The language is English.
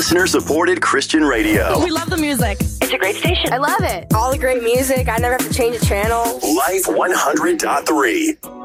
Listener-supported Christian radio. We love the music. It's a great station. I love it. All the great music. I never have to change a channel. Life 100.3.